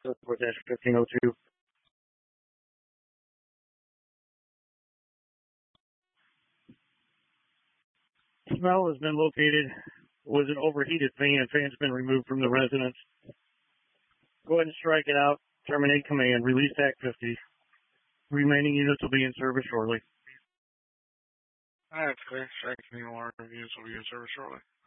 1502. Smell has been located. Was an overheated fan. Fan's been removed from the residence. Go ahead and strike it out. Terminate command. Release Act 50. Remaining units will be in service shortly. That's clear. Strike me alarm reviews will be in service shortly.